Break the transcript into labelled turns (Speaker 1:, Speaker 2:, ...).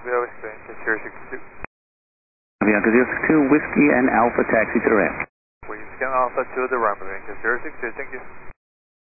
Speaker 1: Whiskey, 062.
Speaker 2: Bianca 062, Whiskey and Alpha taxi to the ramp.
Speaker 1: Whiskey and Alpha to the ramp, Bianca 062, thank you.